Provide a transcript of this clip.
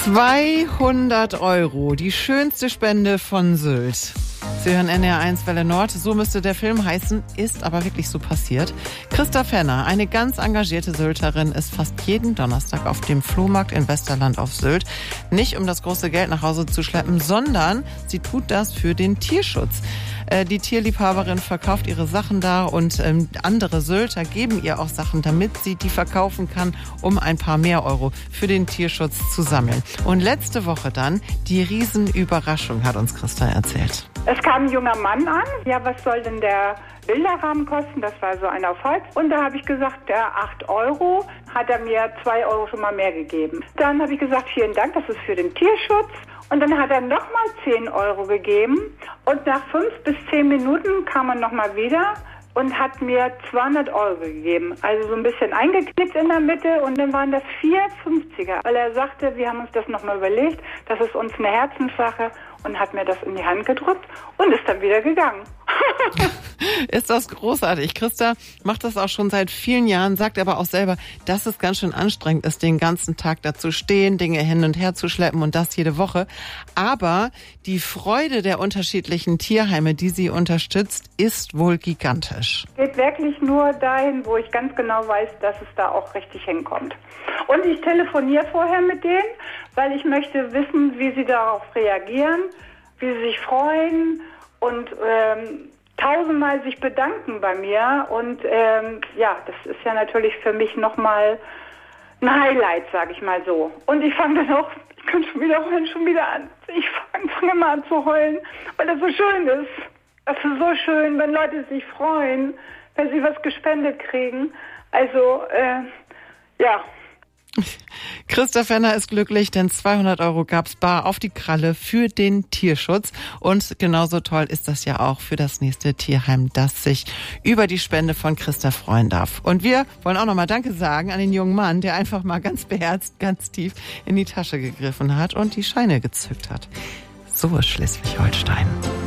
200 €, die schönste Spende von Sylt. Sie hören NDR1 Welle Nord, so müsste der Film heißen, ist aber wirklich so passiert. Christa Fenner, eine ganz engagierte Sylterin, ist fast jeden Donnerstag auf dem Flohmarkt in Westerland auf Sylt. Nicht um das große Geld nach Hause zu schleppen, sondern sie tut das für den Tierschutz. Die Tierliebhaberin verkauft ihre Sachen da und andere Sylter geben ihr auch Sachen, damit sie die verkaufen kann, um ein paar mehr Euro für den Tierschutz zu sammeln. Und letzte Woche dann die Riesenüberraschung, hat uns Christa erzählt. Es kam ein junger Mann an. Ja, was soll denn der Bilderrahmen kosten? Das war so ein auf Holz. Und da habe ich gesagt, 8 €, hat er mir 2 € schon mal mehr gegeben. Dann habe ich gesagt, vielen Dank, das ist für den Tierschutz. Und dann hat er nochmal 10 € gegeben. Und nach 5 bis 10 Minuten kam er nochmal wieder und hat mir 200 € gegeben. Also so ein bisschen eingeknickt in der Mitte und dann waren das 4 50er. Weil er sagte, wir haben uns das nochmal überlegt, das ist uns eine Herzenssache und hat mir das in die Hand gedrückt und ist dann wieder gegangen. Ist das großartig. Christa macht das auch schon seit vielen Jahren, sagt aber auch selber, dass es ganz schön anstrengend ist, den ganzen Tag da zu stehen, Dinge hin und her zu schleppen und das jede Woche. Aber die Freude der unterschiedlichen Tierheime, die sie unterstützt, ist wohl gigantisch. Geht wirklich nur dahin, wo ich ganz genau weiß, dass es da auch richtig hinkommt. Und ich telefoniere vorher mit denen, weil ich möchte wissen, wie sie darauf reagieren, wie sie sich freuen und tausendmal sich bedanken bei mir. Und ja, das ist ja natürlich für mich nochmal ein Highlight, sage ich mal so. Und ich fange dann auch, ich kann schon wieder an. Ich fange immer an zu heulen, weil das so schön ist. Das ist so schön, wenn Leute sich freuen, wenn sie was gespendet kriegen. Also, ja. Christa Fenner ist glücklich, denn 200 € gab's bar auf die Kralle für den Tierschutz. Und genauso toll ist das ja auch für das nächste Tierheim, das sich über die Spende von Christa freuen darf. Und wir wollen auch nochmal Danke sagen an den jungen Mann, der einfach mal ganz beherzt, ganz tief in die Tasche gegriffen hat und die Scheine gezückt hat. So ist Schleswig-Holstein.